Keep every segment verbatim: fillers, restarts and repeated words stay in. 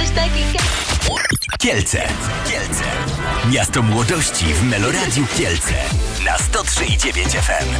Kielce. Kielce. Miasto młodości w Meloradiu Kielce. Na sto trzy i dziewięć F M.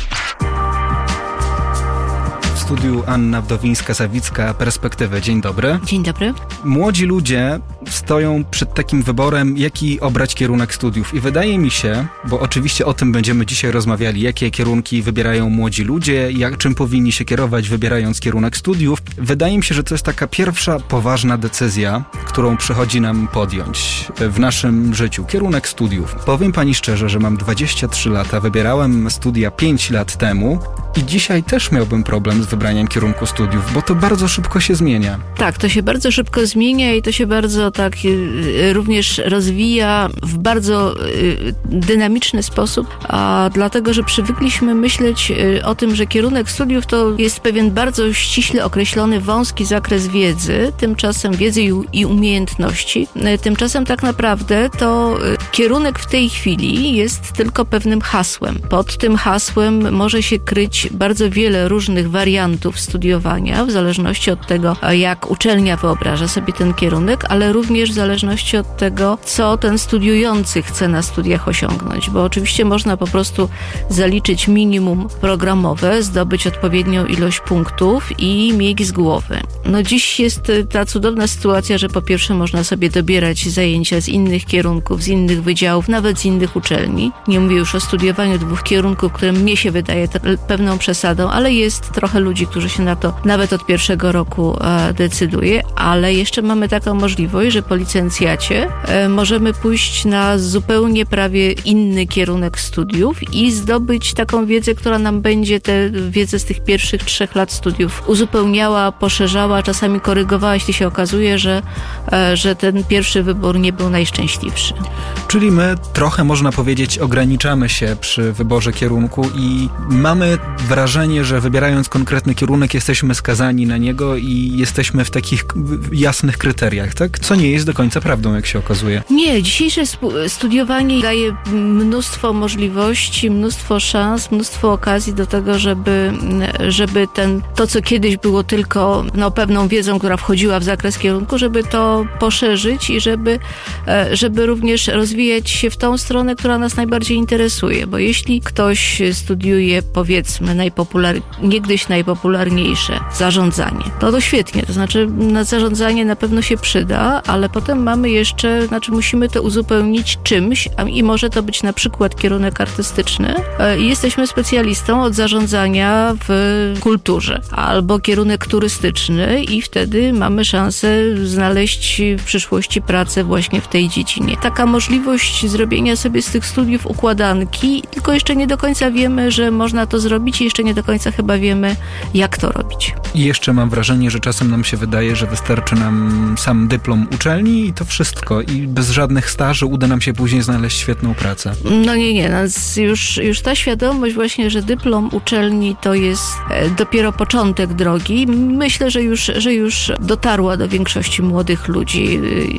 W studiu Anna Wdowińska-Sawicka, Perspektywy. Dzień dobry. Dzień dobry. Młodzi ludzie stoją przed takim wyborem, jaki obrać kierunek studiów. I wydaje mi się, bo oczywiście o tym będziemy dzisiaj rozmawiali, jakie kierunki wybierają młodzi ludzie, jak, czym powinni się kierować, wybierając kierunek studiów. Wydaje mi się, że to jest taka pierwsza poważna decyzja, którą przychodzi nam podjąć w naszym życiu. Kierunek studiów. Powiem pani szczerze, że mam dwadzieścia trzy lata, wybierałem studia pięć lat temu i dzisiaj też miałbym problem z wybraniem kierunku studiów, bo to bardzo szybko się zmienia. Tak, to się bardzo szybko zmienia i to się bardzo tak y, również rozwija w bardzo y, dynamiczny sposób, a dlatego, że przywykliśmy myśleć y, o tym, że kierunek studiów to jest pewien bardzo ściśle określony, wąski zakres wiedzy, tymczasem wiedzy i, i umiejętności. Y, tymczasem tak naprawdę to y, kierunek w tej chwili jest tylko pewnym hasłem. Pod tym hasłem może się kryć bardzo wiele różnych wariantów studiowania, w zależności od tego, jak uczelnia wyobraża sobie ten kierunek, ale również w zależności od tego, co ten studiujący chce na studiach osiągnąć, bo oczywiście można po prostu zaliczyć minimum programowe, zdobyć odpowiednią ilość punktów i mieć z głowy. No dziś jest ta cudowna sytuacja, że po pierwsze można sobie dobierać zajęcia z innych kierunków, z innych wydziałów, nawet z innych uczelni. Nie mówię już o studiowaniu dwóch kierunków, które mnie się wydaje pewną przesadą, ale jest trochę ludzi, którzy się na to nawet od pierwszego roku e, decyduje, ale jeszcze mamy taką możliwość, że po licencjacie e, możemy pójść na zupełnie prawie inny kierunek studiów i zdobyć taką wiedzę, która nam będzie tę wiedzę z tych pierwszych trzech lat studiów uzupełniała, poszerzała, czasami korygowała, jeśli się okazuje, że, e, że ten pierwszy wybór nie był najszczęśliwszy. Czyli my trochę, można powiedzieć, ograniczamy się przy wyborze kierunku i mamy wrażenie, że wybierając konkretny kierunek jesteśmy skazani na niego i jesteśmy w takich jasnych kryteriach, tak? Co nie jest do końca prawdą, jak się okazuje. Nie, dzisiejsze studiowanie daje mnóstwo możliwości, mnóstwo szans, mnóstwo okazji do tego, żeby, żeby ten, to, co kiedyś było tylko no, pewną wiedzą, która wchodziła w zakres kierunku, żeby to poszerzyć i żeby, żeby również rozwijać się w tą stronę, która nas najbardziej interesuje, bo jeśli ktoś studiuje, powiedzmy, najpopular... niegdyś najpopularniejsze zarządzanie, no to świetnie, to znaczy na zarządzanie na pewno się przyda, ale potem mamy jeszcze, znaczy musimy to uzupełnić czymś, a i może to być na przykład kierunek artystyczny i jesteśmy specjalistą od zarządzania w kulturze, albo kierunek turystyczny i wtedy mamy szansę znaleźć w przyszłości pracę właśnie w tej dziedzinie. Taka możliwość zrobienia sobie z tych studiów układanki, tylko jeszcze nie do końca wiemy, że można to zrobić i jeszcze nie do końca chyba wiemy, jak to robić. I jeszcze mam wrażenie, że czasem nam się wydaje, że wystarczy nam sam dyplom uczelni i to wszystko. I bez żadnych staży uda nam się później znaleźć świetną pracę. No nie, nie. No już, już ta świadomość właśnie, że dyplom uczelni to jest dopiero początek drogi. Myślę, że już, że już dotarła do większości młodych ludzi.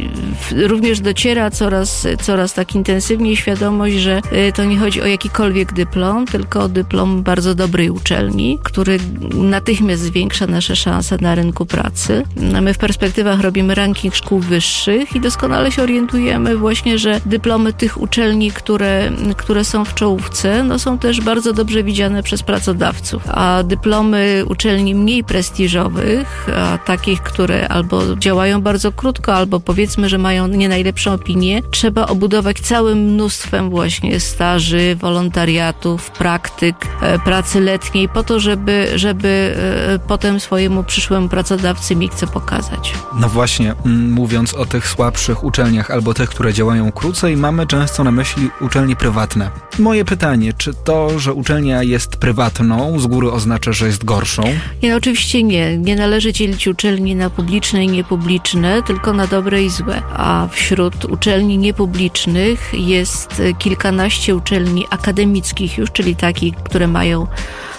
Również dociera coraz, coraz tak intensywniej świadomość, że to nie chodzi o jakikolwiek dyplom, tylko o dyplom bardzo dobrej uczelni, który natychmiast zwiększa nasze szanse na rynku pracy. My w Perspektywach robimy ranking szkół wyższych i doskonale się orientujemy właśnie, że dyplomy tych uczelni, które, które są w czołówce, no są też bardzo dobrze widziane przez pracodawców. A dyplomy uczelni mniej prestiżowych, a takich, które albo działają bardzo krótko, albo powiedzmy, że mają nie najlepszą opinię, trzeba obudować całym mnóstwem właśnie staży, wolontariatów, praktyk, pracy letniej, po to, żeby, żeby potem swojemu przyszłemu pracodawcy mieć co pokazać. No właśnie, mówiąc o tych słabszych uczelniach albo tych, które działają krócej, mamy często na myśli uczelnie prywatne. Moje pytanie, czy to, że uczelnia jest prywatną, z góry oznacza, że jest gorszą? Nie, no oczywiście nie. Nie należy dzielić uczelni na publiczne i niepubliczne, tylko na dobre i złe. A wśród uczelni niepublicznych jest kilkanaście uczelni akademickich już, czyli takich, które mają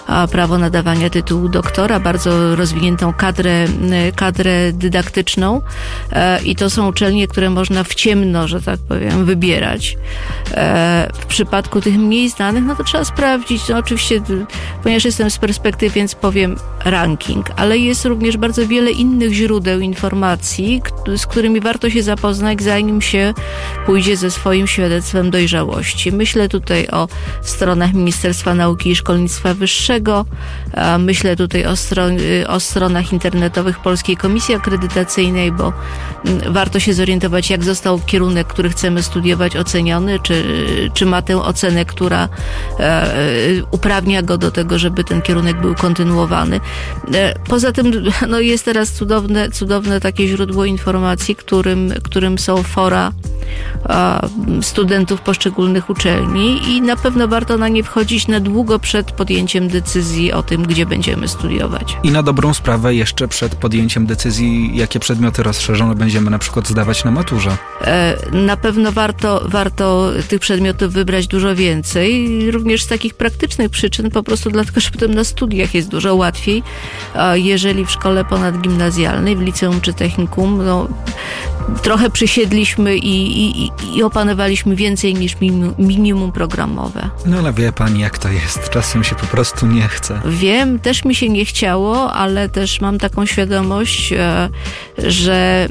prawo nadawania tytułu doktora, bardzo rozwiniętą kadrę, kadrę dydaktyczną i to są uczelnie, które można w ciemno, że tak powiem, wybierać. W przypadku tych mniej znanych, no to trzeba sprawdzić. No oczywiście, ponieważ jestem z perspektywy, więc powiem ranking, ale jest również bardzo wiele innych źródeł informacji, z którymi warto się zapoznać, zanim się pójdzie ze swoim świadectwem dojrzałości. Myślę tutaj o stronach Ministerstwa Nauki i Szkolnictwa Wyższego, myślę tutaj o, stron- o stronach internetowych Polskiej Komisji Akredytacyjnej, bo warto się zorientować, jak został kierunek, który chcemy studiować, oceniony, czy, czy ma tę ocenę, która e, uprawnia go do tego, żeby ten kierunek był kontynuowany. E, poza tym no jest teraz cudowne, cudowne takie źródło informacji, którym, którym są fora a, studentów poszczególnych uczelni i na pewno warto na nie wchodzić na długo przed podjęciem decyzji o tym, gdzie będziemy studiować. I na dobrą sprawę jeszcze przed podjęciem decyzji, jakie przedmioty rozszerzone będziemy na przykład zdawać na maturze. E, na pewno warto, warto tych przedmiotów wybrać dużo więcej, również z takich praktycznych przyczyn, po prostu dlatego, że potem na studiach jest dużo łatwiej, a jeżeli w szkole ponadgimnazjalnej, w liceum czy technikum, no, trochę przysiedliśmy i, i, i opanowaliśmy więcej niż minimum, minimum programowe. No ale wie pani, jak to jest. Czasem się po prostu nie chce. Wiem, też mi się nie chciało, ale też mam taką świadomość, że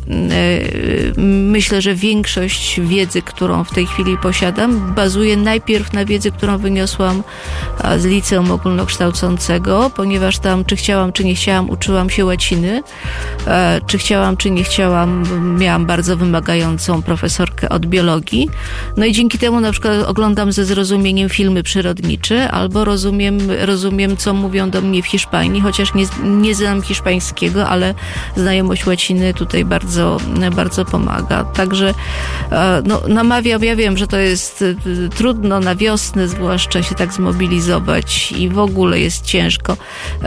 myślę, że większość wiedzy, którą w tej chwili posiadam, bazuje najpierw na wiedzy, którą wyniosłam z liceum ogólnokształcącego, ponieważ tam, czy chciałam, czy nie chciałam, uczyłam się łaciny, czy chciałam, czy nie chciałam, miałam bardzo wymagającą profesorkę od biologii. No i dzięki temu na przykład oglądam ze zrozumieniem filmy przyrodnicze, albo rozumiem, rozumiem co mówią do mnie w Hiszpanii, chociaż nie, nie znam hiszpańskiego, ale znajomość łaciny tutaj bardzo, bardzo pomaga. Także no, namawiam, ja wiem, że to jest trudno na wiosnę zwłaszcza się tak zmobilizować i w ogóle jest ciężko,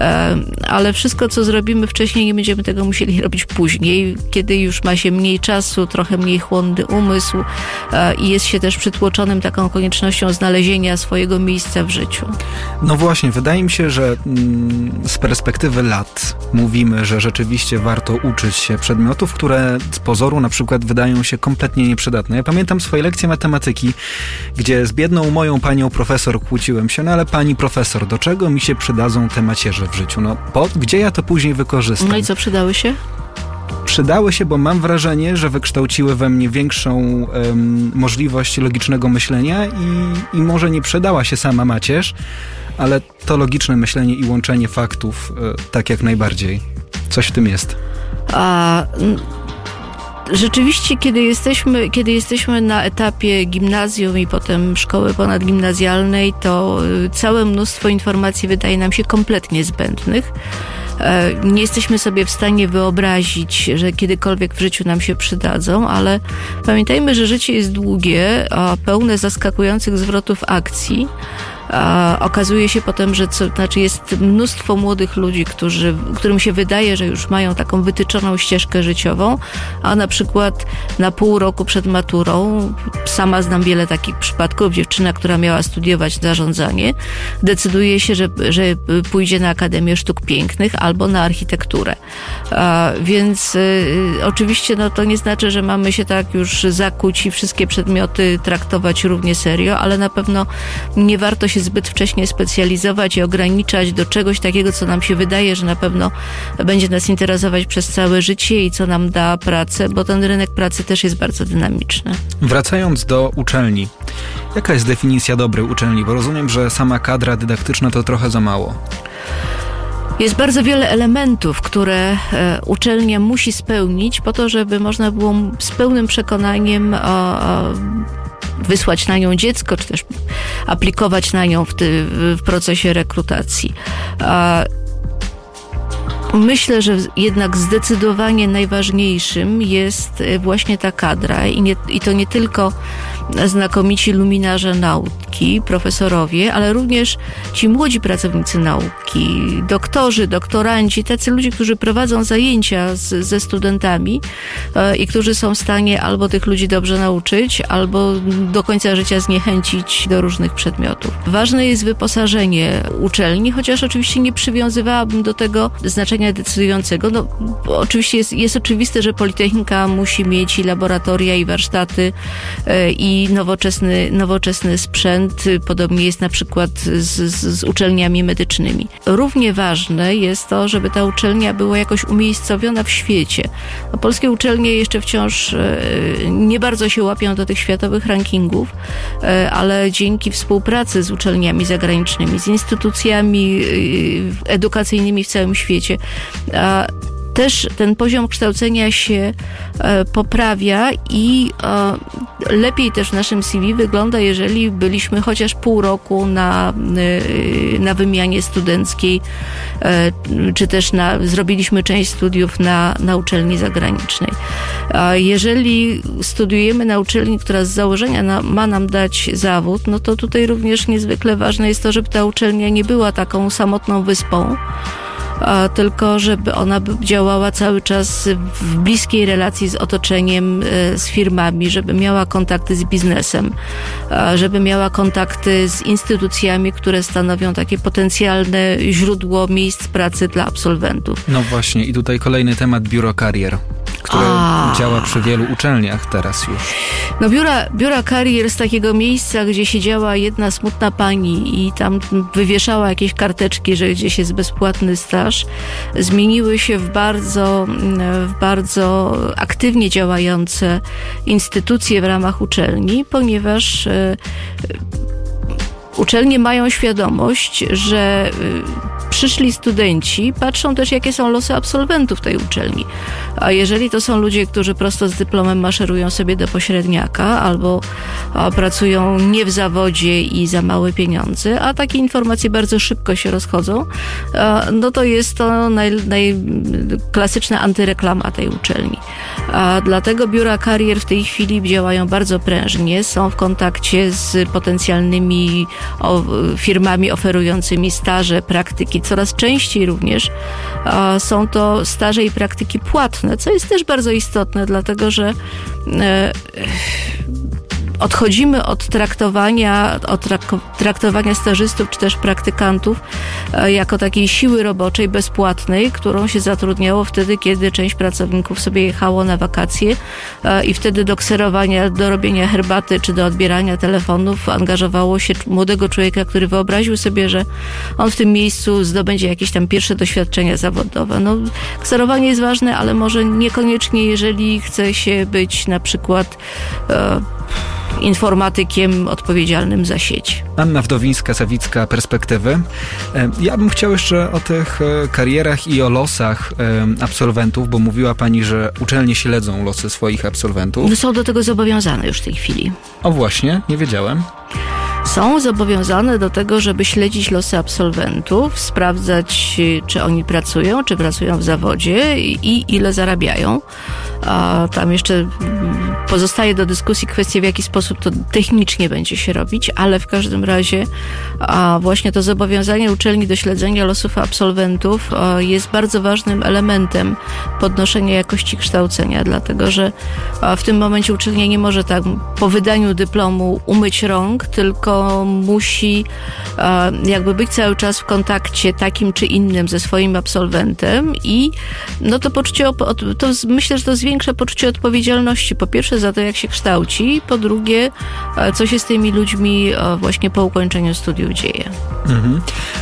ale wszystko, co zrobimy wcześniej, nie będziemy tego musieli robić później, kiedy już ma się mniej czasu, trochę mniej chłonny umysł i jest się też przytłoczonym taką koniecznością znalezienia swojego miejsca w życiu. No właśnie, wydaje mi się, że mm, z perspektywy lat mówimy, że rzeczywiście warto uczyć się przedmiotów, które z pozoru na przykład wydają się kompletnie nieprzydatne. Ja pamiętam swoje lekcje matematyki, gdzie z biedną moją panią profesor kłóciłem się, no ale pani profesor, do czego mi się przydadzą te macierze w życiu? No, po, gdzie ja to później wykorzystam? No i co, przydały się? Przydały się, bo mam wrażenie, że wykształciły we mnie większą um, możliwość logicznego myślenia i, i może nie przydała się sama macierz, ale to logiczne myślenie i łączenie faktów e, tak jak najbardziej. Coś w tym jest. A... Rzeczywiście, kiedy jesteśmy, kiedy jesteśmy na etapie gimnazjum i potem szkoły ponadgimnazjalnej, to całe mnóstwo informacji wydaje nam się kompletnie zbędnych. Nie jesteśmy sobie w stanie wyobrazić, że kiedykolwiek w życiu nam się przydadzą, ale pamiętajmy, że życie jest długie, a pełne zaskakujących zwrotów akcji. A okazuje się potem, że co, znaczy jest mnóstwo młodych ludzi, którzy, którym się wydaje, że już mają taką wytyczoną ścieżkę życiową, a na przykład na pół roku przed maturą, sama znam wiele takich przypadków, dziewczyna, która miała studiować zarządzanie, decyduje się, że, że pójdzie na Akademię Sztuk Pięknych albo na architekturę. A, więc y, oczywiście no, to nie znaczy, że mamy się tak już zakuć i wszystkie przedmioty traktować równie serio, ale na pewno nie warto się zbyt wcześnie specjalizować i ograniczać do czegoś takiego, co nam się wydaje, że na pewno będzie nas interesować przez całe życie i co nam da pracę, bo ten rynek pracy też jest bardzo dynamiczny. Wracając do uczelni, jaka jest definicja dobrej uczelni? Bo rozumiem, że sama kadra dydaktyczna to trochę za mało. Jest bardzo wiele elementów, które e, uczelnia musi spełnić po to, żeby można było z pełnym przekonaniem o, o wysłać na nią dziecko, czy też aplikować na nią w, ty, w procesie rekrutacji. Myślę, że jednak zdecydowanie najważniejszym jest właśnie ta kadra i, nie, i to nie tylko znakomici luminarze nauki, profesorowie, ale również ci młodzi pracownicy nauki, doktorzy, doktoranci, tacy ludzie, którzy prowadzą zajęcia z, ze studentami e, i którzy są w stanie albo tych ludzi dobrze nauczyć, albo do końca życia zniechęcić do różnych przedmiotów. Ważne jest wyposażenie uczelni, chociaż oczywiście nie przywiązywałabym do tego znaczenia decydującego. No, oczywiście jest, jest oczywiste, że Politechnika musi mieć i laboratoria, i warsztaty, e, i nowoczesny, nowoczesny sprzęt. Podobnie jest na przykład z, z, z uczelniami medycznymi. Równie ważne jest to, żeby ta uczelnia była jakoś umiejscowiona w świecie. No, polskie uczelnie jeszcze wciąż e, nie bardzo się łapią do tych światowych rankingów, e, ale dzięki współpracy z uczelniami zagranicznymi, z instytucjami e, edukacyjnymi w całym świecie, a też ten poziom kształcenia się e, poprawia i e, lepiej też w naszym C V wygląda, jeżeli byliśmy chociaż pół roku na, e, na wymianie studenckiej, e, czy też na, zrobiliśmy część studiów na, na uczelni zagranicznej. A jeżeli studiujemy na uczelni, która z założenia na, ma nam dać zawód, no to tutaj również niezwykle ważne jest to, żeby ta uczelnia nie była taką samotną wyspą, a tylko żeby ona działała cały czas w bliskiej relacji z otoczeniem, z firmami, żeby miała kontakty z biznesem, żeby miała kontakty z instytucjami, które stanowią takie potencjalne źródło miejsc pracy dla absolwentów. No właśnie, i tutaj kolejny temat, biuro karier, które A. działa przy wielu uczelniach teraz już. No biura, biura karier z takiego miejsca, gdzie siedziała jedna smutna pani i tam wywieszała jakieś karteczki, że gdzieś jest bezpłatny staż, zmieniły się w bardzo, w bardzo aktywnie działające instytucje w ramach uczelni, ponieważ y, uczelnie mają świadomość, że y, przyszli studenci patrzą też, jakie są losy absolwentów tej uczelni. A jeżeli to są ludzie, którzy prosto z dyplomem maszerują sobie do pośredniaka albo a, pracują nie w zawodzie i za małe pieniądze, a takie informacje bardzo szybko się rozchodzą, a, no to jest to naj, naj, klasyczna antyreklama tej uczelni. A dlatego biura karier w tej chwili działają bardzo prężnie, są w kontakcie z potencjalnymi o, firmami oferującymi staże, praktyki. Coraz częściej również a, są to staże i praktyki płatne, co jest też bardzo istotne, dlatego że e, odchodzimy od traktowania, od traktowania stażystów czy też praktykantów jako takiej siły roboczej bezpłatnej, którą się zatrudniało wtedy, kiedy część pracowników sobie jechało na wakacje i wtedy do kserowania, do robienia herbaty czy do odbierania telefonów angażowało się młodego człowieka, który wyobraził sobie, że on w tym miejscu zdobędzie jakieś tam pierwsze doświadczenia zawodowe. No, kserowanie jest ważne, ale może niekoniecznie, jeżeli chce się być na przykład e, informatykiem odpowiedzialnym za sieć. Anna Wdowińska-Sawicka, Perspektywy. Ja bym chciał jeszcze o tych karierach i o losach absolwentów, bo mówiła pani, że uczelnie śledzą losy swoich absolwentów. Są do tego zobowiązane już w tej chwili. O właśnie, nie wiedziałem. Są zobowiązane do tego, żeby śledzić losy absolwentów, sprawdzać, czy oni pracują, czy pracują w zawodzie i ile zarabiają. A tam jeszcze pozostaje do dyskusji kwestia, w jaki sposób to technicznie będzie się robić, ale w każdym razie a właśnie to zobowiązanie uczelni do śledzenia losów absolwentów jest bardzo ważnym elementem podnoszenia jakości kształcenia, dlatego że w tym momencie uczelnia nie może tak po wydaniu dyplomu umyć rąk, tylko musi jakby być cały czas w kontakcie takim czy innym ze swoim absolwentem i no to poczucie, to myślę, że to zwiększa poczucie odpowiedzialności, po pierwsze za to, jak się kształci, po drugie, co się z tymi ludźmi właśnie po ukończeniu studiów dzieje. Mhm.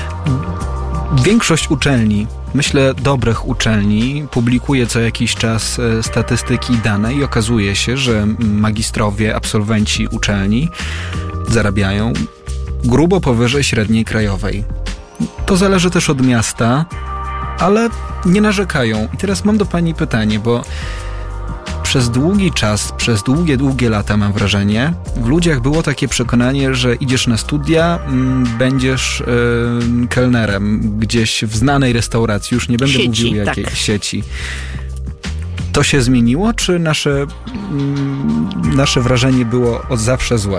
Większość uczelni, myślę dobrych uczelni, publikuje co jakiś czas statystyki i dane i okazuje się, że magistrowie, absolwenci uczelni zarabiają grubo powyżej średniej krajowej. To zależy też od miasta, ale nie narzekają. I teraz mam do pani pytanie, bo przez długi czas, przez długie, długie lata, mam wrażenie, w ludziach było takie przekonanie, że idziesz na studia, m, będziesz y, kelnerem gdzieś w znanej restauracji, już nie będę sieci, mówił jakiej tak. sieci. To się zmieniło, czy nasze, m, nasze wrażenie było od zawsze złe?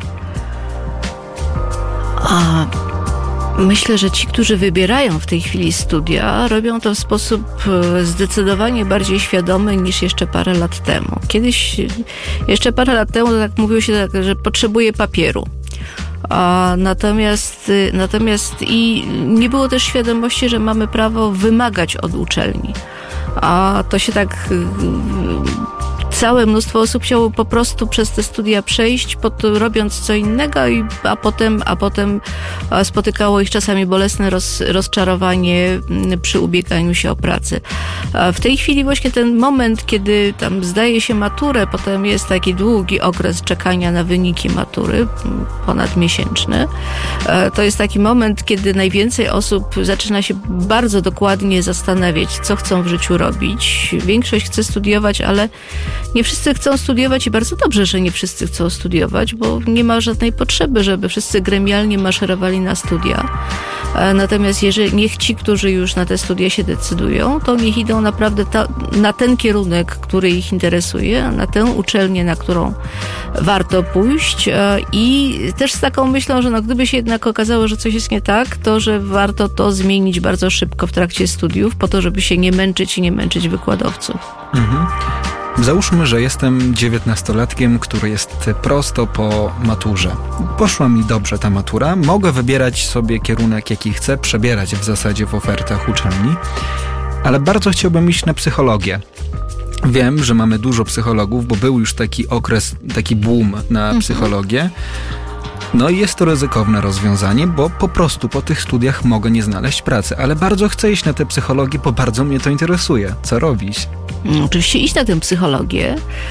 A myślę, że ci, którzy wybierają w tej chwili studia, robią to w sposób zdecydowanie bardziej świadomy niż jeszcze parę lat temu. Kiedyś, jeszcze parę lat temu, tak mówiło się, tak, że potrzebuje papieru. A natomiast, natomiast i nie było też świadomości, że mamy prawo wymagać od uczelni. A to się tak... Całe mnóstwo osób chciało po prostu przez te studia przejść, pod, robiąc co innego, i, a, potem, a potem spotykało ich czasami bolesne roz, rozczarowanie przy ubieganiu się o pracę. A w tej chwili właśnie ten moment, kiedy tam zdaje się maturę, potem jest taki długi okres czekania na wyniki matury, ponadmiesięczny. To jest taki moment, kiedy najwięcej osób zaczyna się bardzo dokładnie zastanawiać, co chcą w życiu robić. Większość chce studiować, ale nie wszyscy chcą studiować i bardzo dobrze, że nie wszyscy chcą studiować, bo nie ma żadnej potrzeby, żeby wszyscy gremialnie maszerowali na studia. Natomiast jeżeli niech ci, którzy już na te studia się decydują, to niech idą naprawdę ta, na ten kierunek, który ich interesuje, na tę uczelnię, na którą warto pójść, i też z taką myślą, że no, gdyby się jednak okazało, że coś jest nie tak, to że warto to zmienić bardzo szybko w trakcie studiów, po to, żeby się nie męczyć i nie męczyć wykładowców. Mhm. Załóżmy, że jestem dziewiętnastolatkiem, który jest prosto po maturze. Poszła mi dobrze ta matura, mogę wybierać sobie kierunek, jaki chcę, przebierać w zasadzie w ofertach uczelni, ale bardzo chciałbym iść na psychologię. Wiem, że mamy dużo psychologów, bo był już taki okres, taki boom na mhm. psychologię. No i jest to ryzykowne rozwiązanie, bo po prostu po tych studiach mogę nie znaleźć pracy, ale bardzo chcę iść na tę psychologię, bo bardzo mnie to interesuje. Co robić? Oczywiście iść na tę psychologię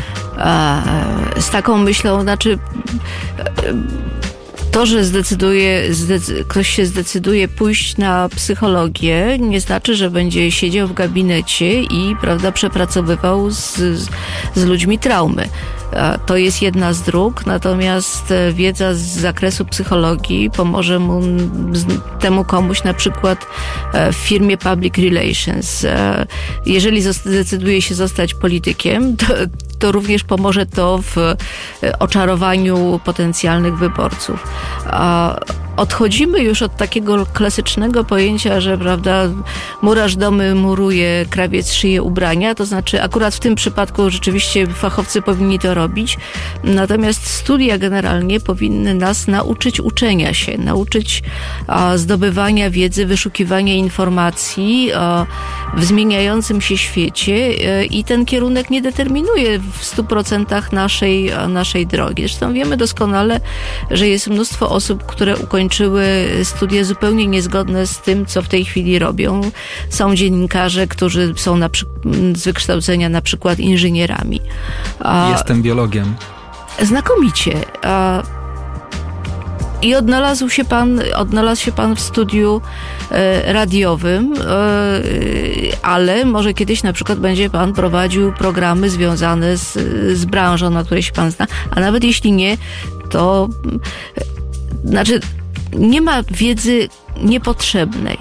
z taką myślą, znaczy to, że zdecyduje, zdecy- ktoś się zdecyduje pójść na psychologię, nie znaczy, że będzie siedział w gabinecie i, prawda, przepracowywał z, z ludźmi traumy. To jest jedna z dróg, natomiast wiedza z zakresu psychologii pomoże mu, temu komuś na przykład w firmie Public Relations. Jeżeli zdecyduje się zostać politykiem, to, to również pomoże to w oczarowaniu potencjalnych wyborców. Odchodzimy już od takiego klasycznego pojęcia, że, prawda, murarz domy muruje, krawiec szyje ubrania, to znaczy akurat w tym przypadku rzeczywiście fachowcy powinni to robić, natomiast studia generalnie powinny nas nauczyć uczenia się, nauczyć a, zdobywania wiedzy, wyszukiwania informacji a, w zmieniającym się świecie a, i ten kierunek nie determinuje w stu procentach naszej, a, naszej drogi. Zresztą wiemy doskonale, że jest mnóstwo osób, które ukończyły studia zupełnie niezgodne z tym, co w tej chwili robią. Są dziennikarze, którzy są na przy... z wykształcenia na przykład inżynierami. A... Jestem biologiem. Znakomicie. A... I odnalazł się pan, odnalazł się pan w studiu e, radiowym, e, ale może kiedyś na przykład będzie pan prowadził programy związane z, z branżą, na której się pan zna, a nawet jeśli nie, to e, znaczy nie ma wiedzy niepotrzebnej.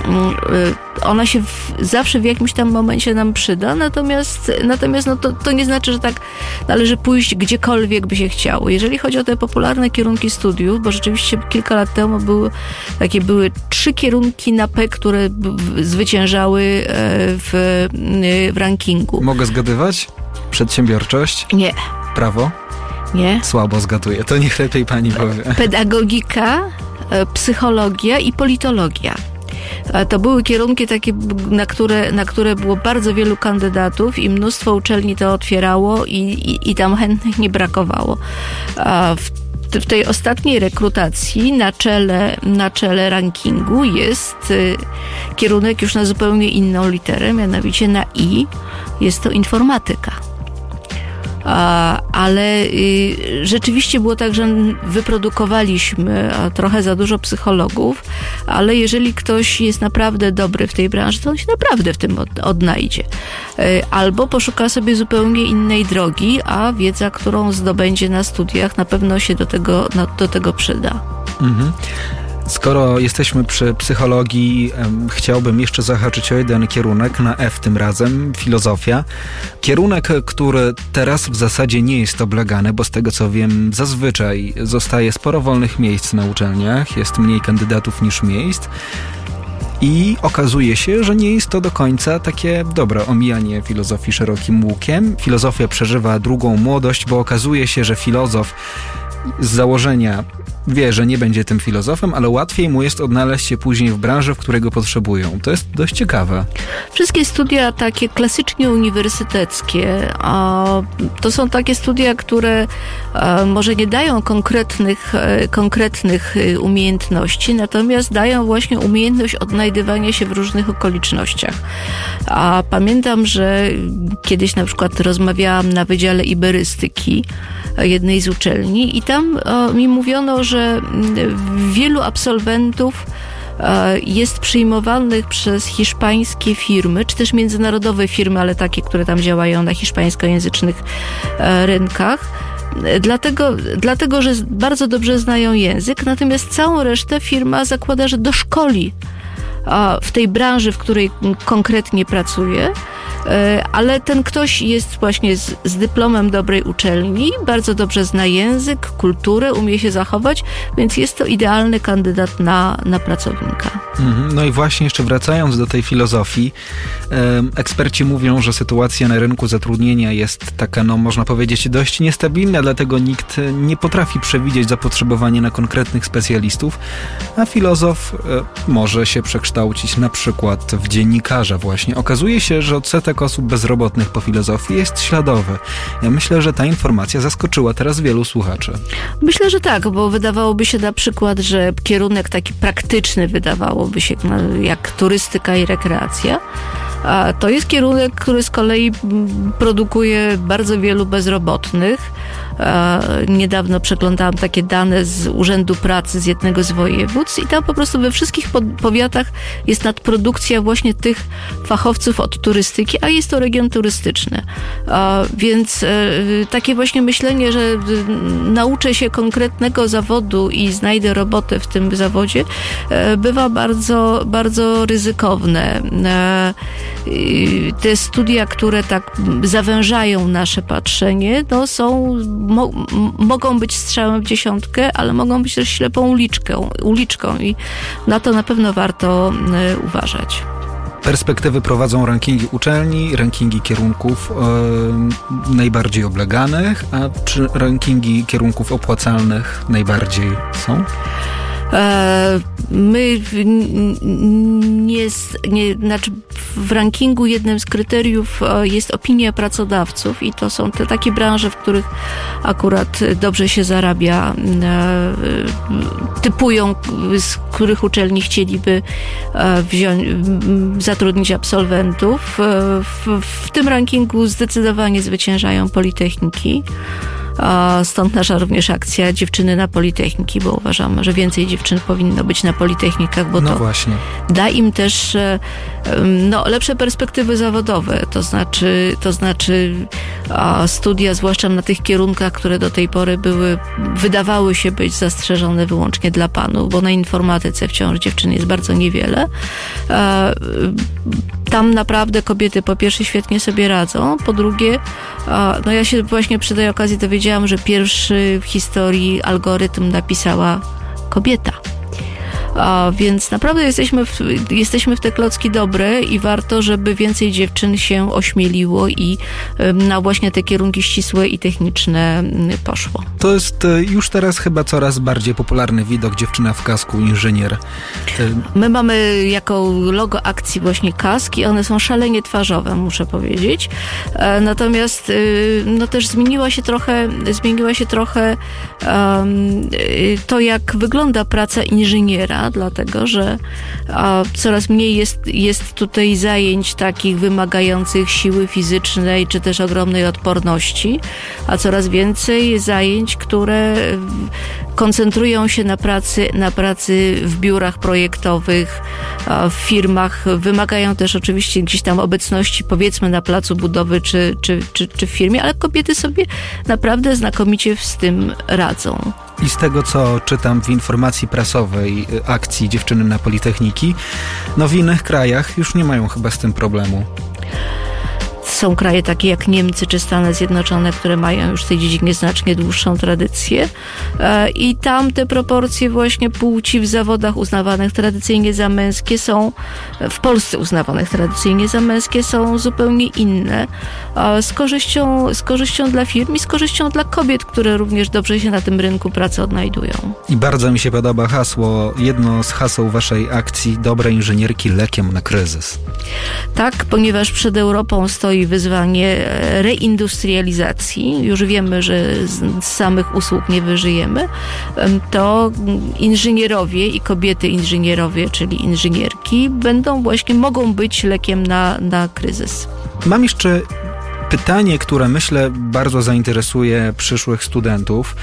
Ona się w, zawsze w jakimś tam momencie nam przyda, natomiast, natomiast no to, to nie znaczy, że tak należy pójść gdziekolwiek by się chciało. Jeżeli chodzi o te popularne kierunki studiów, bo rzeczywiście kilka lat temu były takie były trzy kierunki na P, które b- zwyciężały w, w rankingu. Mogę zgadywać? Przedsiębiorczość? Nie. Prawo? Nie. Słabo zgaduję, to niech lepiej pani powie. Pedagogika, psychologia i politologia. To były kierunki takie, na które, na które było bardzo wielu kandydatów i mnóstwo uczelni to otwierało i, i, i tam chętnych nie brakowało. A w, w tej ostatniej rekrutacji na czele, na czele rankingu jest kierunek już na zupełnie inną literę, mianowicie na I. Jest to informatyka. ale rzeczywiście było tak, że wyprodukowaliśmy trochę za dużo psychologów, ale jeżeli ktoś jest naprawdę dobry w tej branży, to on się naprawdę w tym odnajdzie. Albo poszuka sobie zupełnie innej drogi, a wiedza, którą zdobędzie na studiach, na pewno się do tego, do tego przyda. Mhm. Skoro jesteśmy przy psychologii, chciałbym jeszcze zahaczyć o jeden kierunek, na F tym razem, filozofia. Kierunek, który teraz w zasadzie nie jest oblegany, bo z tego co wiem, zazwyczaj zostaje sporo wolnych miejsc na uczelniach, jest mniej kandydatów niż miejsc. I okazuje się, że nie jest to do końca takie dobre omijanie filozofii szerokim łukiem. Filozofia przeżywa drugą młodość, bo okazuje się, że filozof z założenia wie, że nie będzie tym filozofem, ale łatwiej mu jest odnaleźć się później w branży, w której go potrzebują. To jest dość ciekawe. Wszystkie studia takie klasycznie uniwersyteckie, to są takie studia, które może nie dają konkretnych, konkretnych umiejętności, natomiast dają właśnie umiejętność odnajdywania się w różnych okolicznościach. A pamiętam, że kiedyś na przykład rozmawiałam na Wydziale Iberystyki jednej z uczelni i tam mi mówiono, że wielu absolwentów jest przyjmowanych przez hiszpańskie firmy, czy też międzynarodowe firmy, ale takie, które tam działają na hiszpańskojęzycznych rynkach. Dlatego, dlatego, że bardzo dobrze znają język, natomiast całą resztę firma zakłada, że doszkoli w tej branży, w której konkretnie pracuje, ale ten ktoś jest właśnie z, z dyplomem dobrej uczelni, bardzo dobrze zna język, kulturę, umie się zachować, więc jest to idealny kandydat na, na pracownika. No i właśnie jeszcze wracając do tej filozofii, eksperci mówią, że sytuacja na rynku zatrudnienia jest taka, no można powiedzieć, dość niestabilna, dlatego nikt nie potrafi przewidzieć zapotrzebowania na konkretnych specjalistów, a filozof może się przekształcić na przykład w dziennikarza właśnie. Okazuje się, że odsetek osób bezrobotnych po filozofii jest śladowy. Ja myślę, że ta informacja zaskoczyła teraz wielu słuchaczy. Myślę, że tak, bo wydawałoby się na przykład, że kierunek taki praktyczny wydawałoby się jak turystyka i rekreacja. A to jest kierunek, który z kolei produkuje bardzo wielu bezrobotnych. Niedawno przeglądałam takie dane z Urzędu Pracy z jednego z województw i tam po prostu we wszystkich powiatach jest nadprodukcja właśnie tych fachowców od turystyki, a jest to region turystyczny. Więc takie właśnie myślenie, że nauczę się konkretnego zawodu i znajdę robotę w tym zawodzie, bywa bardzo, bardzo ryzykowne. Te studia, które tak zawężają nasze patrzenie, no są Mo- mogą być strzałem w dziesiątkę, ale mogą być też ślepą uliczką, uliczką i na to na pewno warto y, uważać. Perspektywy prowadzą rankingi uczelni, rankingi kierunków e, najbardziej obleganych, a czy rankingi kierunków opłacalnych najbardziej są? My nie, nie, znaczy w rankingu jednym z kryteriów jest opinia pracodawców i to są te takie branże, w których akurat dobrze się zarabia, typują, z których uczelni chcieliby wziąć, zatrudnić absolwentów. W, w tym rankingu zdecydowanie zwyciężają politechniki. Stąd nasza również akcja Dziewczyny na Politechniki, bo uważamy, że więcej dziewczyn powinno być na politechnikach, bo no to właśnie. da im też no, lepsze perspektywy zawodowe, to znaczy, to znaczy studia, zwłaszcza na tych kierunkach, które do tej pory były, wydawały się być zastrzeżone wyłącznie dla panów, bo na informatyce wciąż dziewczyn jest bardzo niewiele. Tam naprawdę kobiety po pierwsze świetnie sobie radzą, po drugie, no ja się właśnie przy tej okazji dowiedziałam, że pierwszy w historii algorytm napisała kobieta. A więc naprawdę jesteśmy w, jesteśmy w te klocki dobre i warto, żeby więcej dziewczyn się ośmieliło i na właśnie te kierunki ścisłe i techniczne poszło. To jest już teraz chyba coraz bardziej popularny widok, dziewczyna w kasku, inżynier. My mamy jako logo akcji właśnie kaski, one są szalenie twarzowe, muszę powiedzieć. Natomiast no też zmieniła się trochę, zmieniła się trochę um, to, jak wygląda praca inżyniera. inna, dlatego że a, coraz mniej jest, jest tutaj zajęć takich wymagających siły fizycznej, czy też ogromnej odporności, a coraz więcej zajęć, które koncentrują się na pracy, na pracy w biurach projektowych, w firmach, wymagają też oczywiście gdzieś tam obecności, powiedzmy, na placu budowy czy, czy, czy, czy w firmie, ale kobiety sobie naprawdę znakomicie z tym radzą. I z tego, co czytam w informacji prasowej akcji Dziewczyny na Politechniki, no w innych krajach już nie mają chyba z tym problemu. Są kraje takie jak Niemcy czy Stany Zjednoczone, które mają już w tej dziedzinie znacznie dłuższą tradycję i tam te proporcje właśnie płci w zawodach uznawanych tradycyjnie za męskie są, w Polsce uznawanych tradycyjnie za męskie są zupełnie inne, z korzyścią, z korzyścią dla firm i z korzyścią dla kobiet, które również dobrze się na tym rynku pracy odnajdują. I bardzo mi się podoba hasło, jedno z haseł waszej akcji, dobre inżynierki lekiem na kryzys. Tak, ponieważ przed Europą stoi wyzwanie reindustrializacji. Już wiemy, że z samych usług nie wyżyjemy. To inżynierowie i kobiety inżynierowie, czyli inżynierki, będą właśnie, mogą być lekiem na, na kryzys. Mam jeszcze pytanie, które myślę bardzo zainteresuje przyszłych studentów.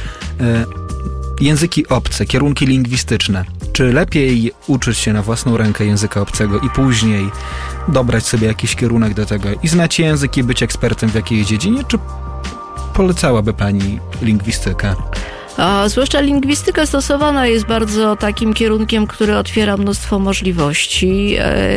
Języki obce, kierunki lingwistyczne. Czy lepiej uczyć się na własną rękę języka obcego i później dobrać sobie jakiś kierunek do tego i znać język i być ekspertem w jakiejś dziedzinie, czy polecałaby pani lingwistykę? A zwłaszcza lingwistyka stosowana jest bardzo takim kierunkiem, który otwiera mnóstwo możliwości,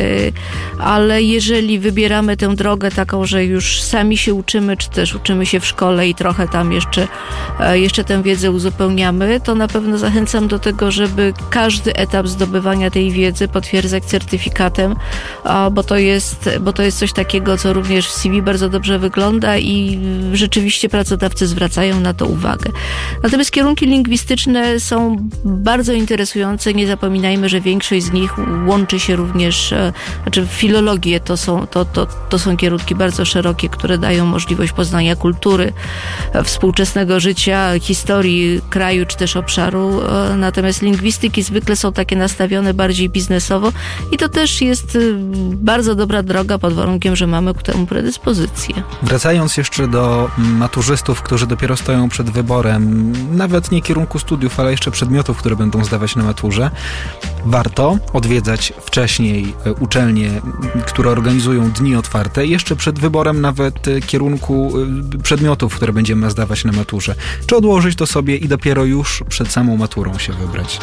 ale jeżeli wybieramy tę drogę taką, że już sami się uczymy, czy też uczymy się w szkole i trochę tam jeszcze, jeszcze tę wiedzę uzupełniamy, to na pewno zachęcam do tego, żeby każdy etap zdobywania tej wiedzy potwierdzać certyfikatem, bo to jest, bo to jest coś takiego, co również w C V bardzo dobrze wygląda i rzeczywiście pracodawcy zwracają na to uwagę. Natomiast kierunki lingwistyczne są bardzo interesujące. Nie zapominajmy, że większość z nich łączy się również, znaczy filologie to są, to, to, to są kierunki bardzo szerokie, które dają możliwość poznania kultury, współczesnego życia, historii kraju czy też obszaru. Natomiast lingwistyki zwykle są takie nastawione bardziej biznesowo i to też jest bardzo dobra droga pod warunkiem, że mamy ku temu predyspozycję. Wracając jeszcze do maturzystów, którzy dopiero stoją przed wyborem, nawet nie kierunku studiów, ale jeszcze przedmiotów, które będą zdawać na maturze, warto odwiedzać wcześniej uczelnie, które organizują dni otwarte, jeszcze przed wyborem nawet kierunku przedmiotów, które będziemy zdawać na maturze. Czy odłożyć to sobie i dopiero już przed samą maturą się wybrać?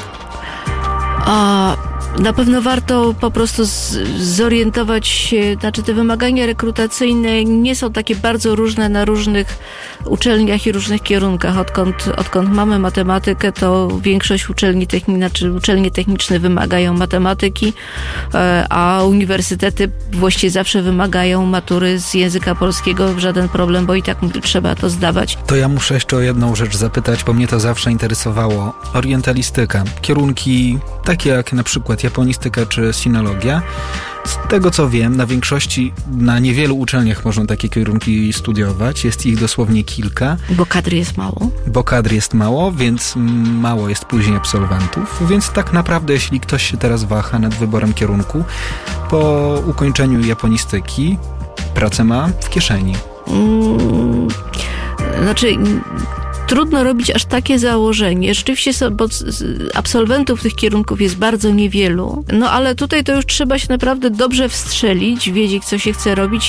A na pewno warto po prostu z, zorientować się, znaczy te wymagania rekrutacyjne nie są takie bardzo różne na różnych uczelniach i różnych kierunkach. Odkąd, odkąd mamy matematykę, to większość uczelni technicznych, znaczy uczelnie techniczne wymagają matematyki, a uniwersytety właściwie zawsze wymagają matury z języka polskiego. Żaden problem, bo i tak trzeba to zdawać. To ja muszę jeszcze o jedną rzecz zapytać, bo mnie to zawsze interesowało. Orientalistyka. Kierunki takie jak na przykład japonistyka czy sinologia. Z tego co wiem, na większości, na niewielu uczelniach można takie kierunki studiować. Jest ich dosłownie kilka. Bo kadry jest mało. Bo kadry jest mało, więc mało jest później absolwentów. Więc tak naprawdę, jeśli ktoś się teraz waha nad wyborem kierunku, po ukończeniu japonistyki pracę ma w kieszeni. Hmm, znaczy... Trudno robić aż takie założenie. Rzeczywiście są, bo absolwentów tych kierunków jest bardzo niewielu, no ale tutaj to już trzeba się naprawdę dobrze wstrzelić, wiedzieć, co się chce robić